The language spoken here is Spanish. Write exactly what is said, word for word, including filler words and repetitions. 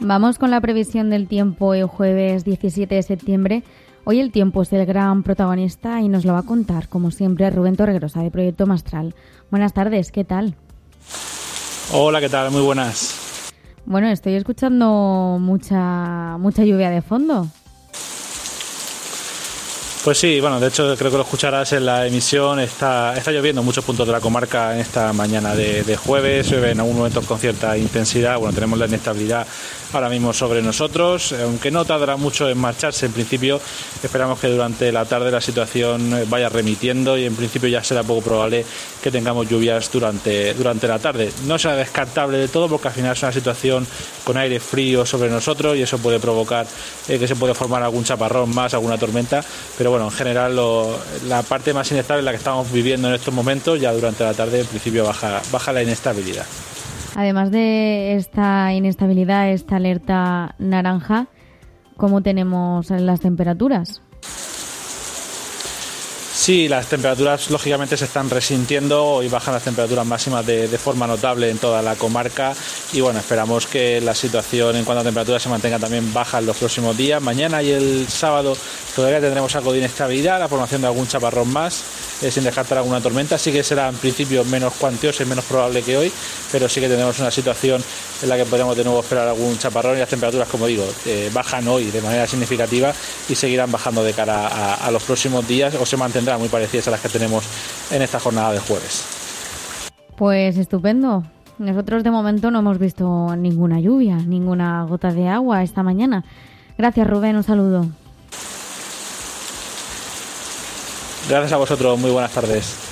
Vamos con la previsión del tiempo el jueves diecisiete de septiembre. Hoy el tiempo es el gran protagonista y nos lo va a contar, como siempre, Rubén Torregrosa, de Proyecto Mastral. Buenas tardes, ¿qué tal? Hola, ¿qué tal? Muy buenas. Bueno, estoy escuchando mucha, mucha lluvia de fondo. Pues sí, bueno, de hecho creo que lo escucharás en la emisión. Está, está lloviendo en muchos puntos de la comarca en esta mañana de, de jueves. Llueve en algunos momentos con cierta intensidad. Bueno, tenemos la inestabilidad ahora mismo sobre nosotros, aunque no tardará mucho en marcharse. En principio esperamos que durante la tarde la situación vaya remitiendo y en principio ya será poco probable que tengamos lluvias durante, durante la tarde. No será descartable de todo porque al final es una situación con aire frío sobre nosotros y eso puede provocar eh, que se puede formar algún chaparrón más, alguna tormenta, pero bueno, en general lo, la parte más inestable es la que estamos viviendo en estos momentos. Ya durante la tarde en principio baja, baja la inestabilidad. Además de esta inestabilidad, esta alerta naranja, ¿cómo tenemos las temperaturas? Sí, las temperaturas lógicamente se están resintiendo. Hoy bajan las temperaturas máximas de, de forma notable en toda la comarca y bueno, esperamos que la situación en cuanto a temperaturas se mantenga también baja en los próximos días. Mañana y el sábado todavía tendremos algo de inestabilidad, la formación de algún chaparrón más, eh, sin descartar alguna tormenta. Sí que será en principio menos cuantiosa y menos probable que hoy, pero sí que tendremos una situación en la que podemos de nuevo esperar algún chaparrón y las temperaturas, como digo, eh, bajan hoy de manera significativa y seguirán bajando de cara a, a los próximos días o se mantendrán muy parecidas a las que tenemos en esta jornada de jueves. Pues estupendo. Nosotros de momento no hemos visto ninguna lluvia, ninguna gota de agua esta mañana. Gracias, Rubén, un saludo. Gracias a vosotros, muy buenas tardes.